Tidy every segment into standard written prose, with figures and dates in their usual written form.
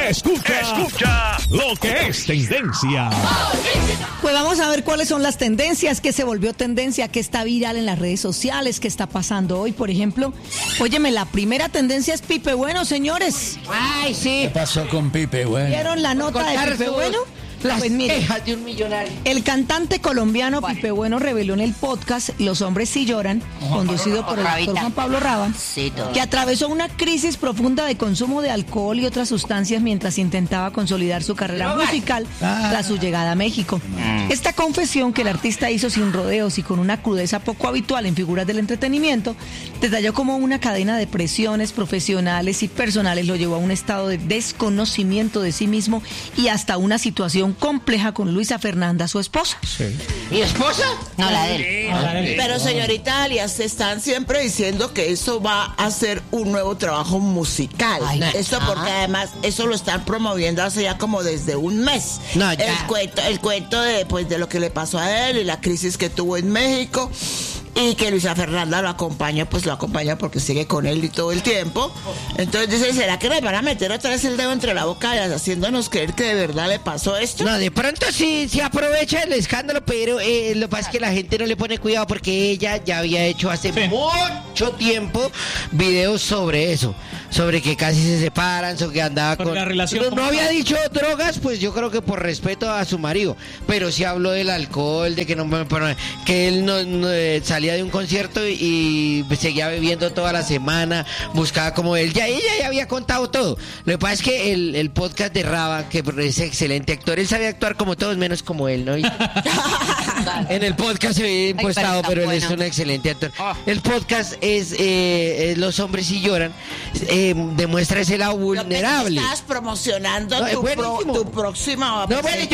Escucha lo que es tendencia. Pues vamos a ver cuáles son las tendencias, qué se volvió tendencia, qué está viral en las redes sociales, qué está pasando hoy, por ejemplo. Óyeme, la primera tendencia es Pipe Bueno, señores. Ay, sí. ¿Qué pasó con Pipe Bueno? ¿Vieron la nota de Pipe Bueno? Las Pues mire, quejas de un millonario. el cantante colombiano Pipe Bueno reveló en el podcast Los Hombres Sí Lloran, conducido por el doctor Juan Pablo Raba, que atravesó una crisis profunda de consumo de alcohol y otras sustancias mientras intentaba consolidar su carrera musical tras su llegada a México. Esta confesión que el artista hizo sin rodeos y con una crudeza poco habitual en figuras del entretenimiento, detalló cómo una cadena de presiones profesionales y personales lo llevó a un estado de desconocimiento de sí mismo y hasta una situación compleja con Luisa Fernanda, su esposa. Sí. ¿Mi esposa? No, la de él. Pero señorita Alias, están siempre diciendo que eso va a ser un nuevo trabajo musical. Ay, no. Eso porque además eso lo están promoviendo hace ya como desde un mes. No, ya. El cuento de pues de lo que le pasó a él y la crisis que tuvo en México. Y que Luisa Fernanda lo acompaña porque sigue con él y todo el tiempo. Entonces dice, ¿será que le van a meter otra vez el dedo entre la boca haciéndonos creer que de verdad le pasó esto? No, de pronto sí se aprovecha el escándalo, pero lo que pasa es que la gente no le pone cuidado porque ella ya había hecho hace mucho tiempo videos sobre eso, sobre que casi se separan, sobre que andaba con la relación no había dicho drogas, pues yo creo que por respeto a su marido, pero sí habló del alcohol, de que que él no salía de un concierto y seguía bebiendo toda la semana, buscaba como él, ella ya había contado todo. Lo que pasa es que el podcast de Raba, que es excelente actor, él sabe actuar como todos menos como él, ¿no? En el podcast se ve impostado, pero él es un excelente actor. El podcast es Los Hombres Sí Lloran, demuestra ese lado vulnerable. Estás promocionando No, tu próxima no, bueno,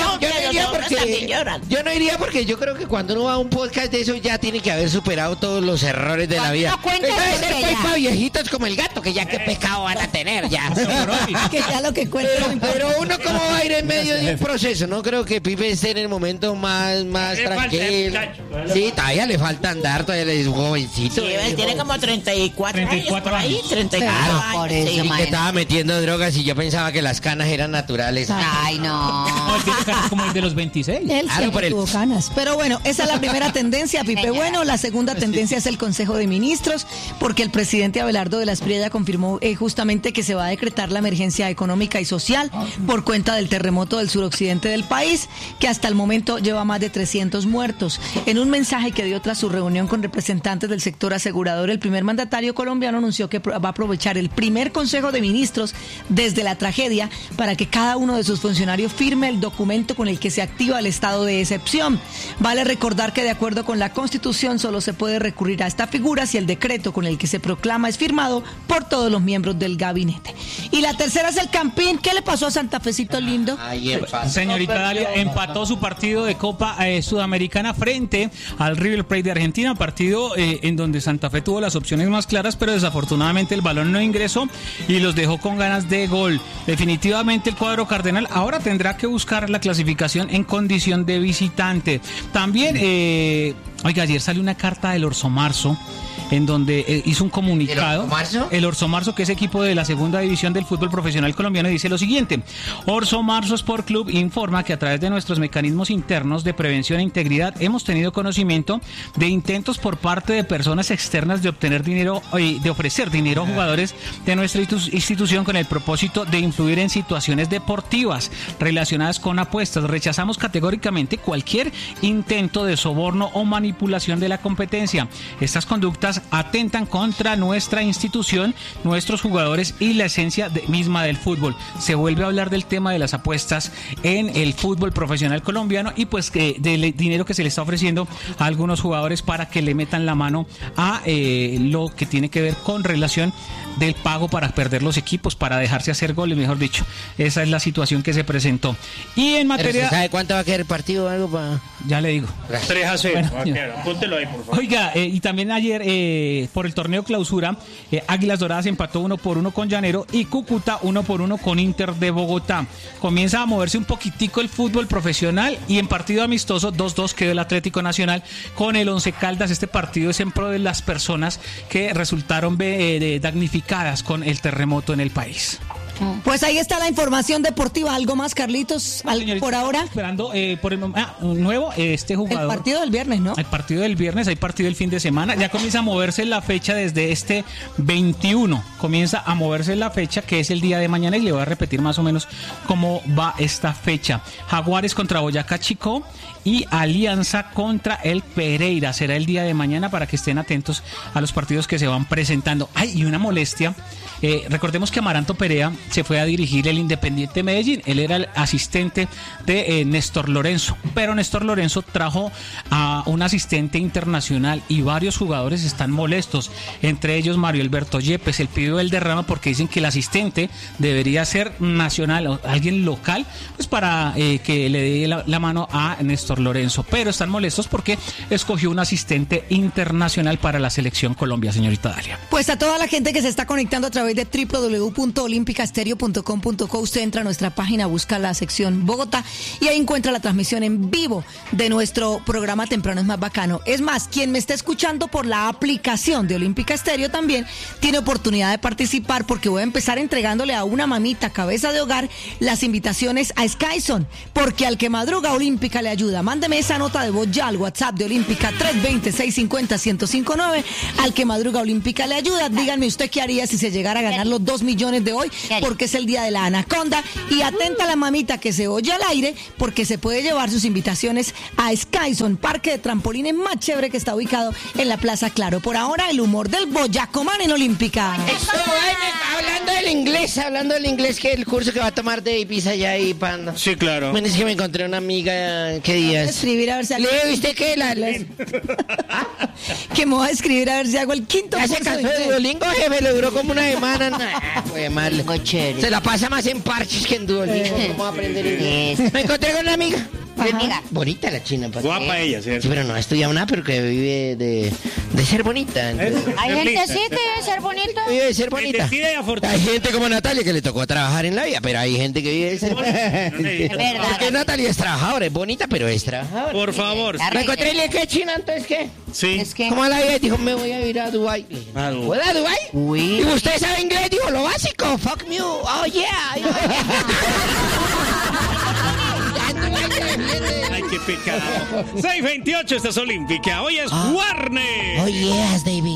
yo no iría porque yo creo que cuando uno va a un podcast de eso ya tiene que haber superado todos los errores de la vida. No cuentes Debe ser porque pues ya. para viejitos como el gato, que ya qué pecado van a tener ya. Que ya lo que cuenta. Pero uno cómo va a ir en medio de un proceso, no creo que Pipe esté en el momento más tranquilo. Sí, todavía le falta andar, todavía le es jovencito. Sí, él tiene como 34 años por ahí, 34 Claro, años. por eso, sí. Y que imagínate. estaba metiendo drogas y yo pensaba que las canas eran naturales. Ay, no. No, él tiene caras como el de los 26. Él Claro, siempre por el- tuvo canas. Pero bueno, esa es la primera tendencia, Pipe Bueno. La segunda tendencia es el Consejo de Ministros, porque el presidente Abelardo de la Espriella ya confirmó justamente que se va a decretar la emergencia económica y social por cuenta del terremoto del suroccidente del país, que hasta el momento lleva más de 300 muertos. En un mensaje que dio tras su reunión con representantes del sector asegurador, el primer mandatario colombiano anunció que va a aprovechar el primer Consejo de Ministros desde la tragedia para que cada uno de sus funcionarios firme el documento con el que se activa el estado de excepción. Vale recordar que de acuerdo con la Constitución solo se puede recurrir a esta figura si el decreto con el que se proclama es firmado por todos los miembros del gabinete. Y la tercera es el Campín. ¿Qué le pasó a Santa Fecito lindo? Ahí empezó. Señorita Dalia, empató su partido de Copa Sudamericana frente al River Plate de Argentina, partido en donde Santa Fe tuvo las opciones más claras, pero desafortunadamente el balón no ingresó y los dejó con ganas de gol. Definitivamente el cuadro cardenal ahora tendrá que buscar la clasificación en condición de visitante. También, oiga, ayer salió una carta del Orso Marzo en donde hizo un comunicado. ¿El Orso Marzo? El Orso Marzo, que es equipo de la segunda división del fútbol profesional colombiano, dice lo siguiente: Orso Marzo Sport Club informa que a través de nuestros mecanismos internos de prevención e integridad hemos tenido conocimiento de intentos por parte de personas externas de obtener dinero, de ofrecer dinero a jugadores de nuestra institución con el propósito de influir en situaciones deportivas relacionadas con apuestas. Rechazamos categóricamente cualquier intento de soborno o manipulación de la competencia. Estas conductas atentan contra nuestra institución, nuestros jugadores y la esencia misma del fútbol. Se vuelve a hablar del tema de las apuestas en el fútbol profesional colombiano y pues del dinero que se le está ofreciendo a algunos jugadores para que le metan la mano a lo que tiene que ver con relación del pago para perder los equipos, para dejarse hacer goles, mejor dicho. Esa es la situación que se presentó. Y en materia... ¿Sabe cuánto va a quedar el partido o algo para...? Ya le digo. 3-0. Bueno, Va a quedar. Apúntelo ahí, por favor. Oiga, y también ayer por el torneo clausura, Águilas Doradas empató 1-1 con Llanero y Cúcuta 1-1 con Inter de Bogotá. Comienza a moverse un poquitico el fútbol profesional y en partido amistoso 2-2 quedó el Atlético Nacional con el Once Caldas. Este partido es en pro de las personas que resultaron damnificadas con el terremoto en el país. Pues ahí está la información deportiva. ¿Algo más, Carlitos? Por ahora. Esperando por el nuevo este jugador. El partido del viernes, ¿no? El partido del viernes, hay partido el fin de semana. Ya comienza a moverse la fecha desde este 21. Comienza a moverse la fecha, que es el día de mañana, y le voy a repetir más o menos cómo va esta fecha. Jaguares contra Boyacá Chicó y Alianza contra el Pereira. Será el día de mañana para que estén atentos a los partidos que se van presentando. Ay, y una molestia. Recordemos que Amaranto Perea se fue a dirigir el Independiente Medellín. Él era el asistente de Néstor Lorenzo, pero Néstor Lorenzo trajo a un asistente internacional y varios jugadores están molestos, entre ellos Mario Alberto Yepes. Él pidió el derrama porque dicen que el asistente debería ser nacional o alguien local, pues para que le dé la mano a Néstor Lorenzo, pero están molestos porque escogió un asistente internacional para la selección Colombia, señorita Dalia. Pues a toda la gente que se está conectando a través de www.olimpicastereo.com.co, usted entra a nuestra página, busca la sección Bogotá y ahí encuentra la transmisión en vivo de nuestro programa Temprano es Más Bacano. Es más, quien me está escuchando por la aplicación de Olímpica Estéreo también tiene oportunidad de participar, porque voy a empezar entregándole a una mamita cabeza de hogar las invitaciones a Skyson, porque al que madruga Olímpica le ayuda. Mándeme esa nota de voz ya al WhatsApp de Olímpica 320-650-1059. Al que madruga Olímpica le ayuda. Díganme usted qué haría si se llegara a ganar los 2 millones de hoy, porque es el día de la anaconda. Y atenta a la mamita que se oye al aire, porque se puede llevar sus invitaciones a Skyson, parque de trampolines más chévere que está ubicado en la Plaza Claro. Por ahora, el humor del Boyacomán en Olímpica. Hablando del inglés, que el curso que va a tomar de Ibiza allá y Panda. Sí, claro. Bueno, es que me encontré una amiga, ¿qué días? Escribir a ver si hago... ¿Lee usted qué? Que me voy a escribir a ver si hago el quinto ¿Hace curso caso de de inglés. Duolingo, jefe? Le duró como una semana. Fue mal. Muy chévere. Se la pasa más en parches que en Duolingo. ¿Cómo va a aprender inglés? Me encontré con una amiga. Amiga. Bonita la china. ¿para Guapa qué? ella, ¿cierto? Sí, pero no ha estudiado nada, pero que vive de ser bonita. Entonces, Hay gente así que debe ser bonito. vive de ser bonita. Bendecida y afortunada. Hay gente como Natalia que le tocó trabajar en la vida, pero hay gente que vive de ser Verdad. Porque Natalia es trabajadora, es bonita, pero es trabajadora. Por favor. Me encontré y le dije, ¿qué china? Entonces, ¿qué? Sí. Es que... ¿Cómo la vida? Dijo, me voy a ir a Dubái. Ah, no. ¿Puedo a Dubái? Uy. ¿Y usted sabe inglés? Dijo, lo básico. Fuck me. Oh, yeah. Ay, qué pecado. 6:28, esta es Olímpica. Hoy es Warner. Oh, yes, baby.